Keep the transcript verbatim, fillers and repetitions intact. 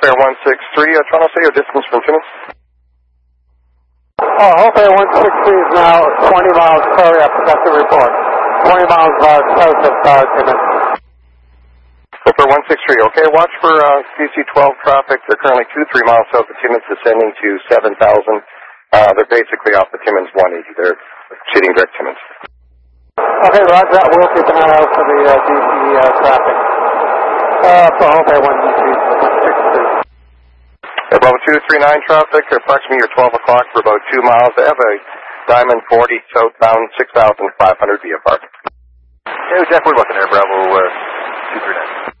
Hope Air one six three, uh, Toronto, say your distance from Timmins. Oh, Hope Air one six three is now twenty miles, sorry, I forgot to report. twenty miles uh, south of uh, Timmins. Hope Air one six three, okay, watch for uh, D C twelve traffic. They're currently two three miles south of Timmins, descending to seven thousand. Uh, they're basically off the Timmins one eighty. They're shooting direct Timmins. Okay, roger that. We'll keep an eye out for the uh, D C uh, traffic. Uh, for Hope Air one six three. Bravo two three nine traffic, approximately your twelve o'clock for about two miles. They have a Diamond forty southbound, six thousand five hundred V F R. Okay, Jeff, we're looking there, Bravo uh, two three nine.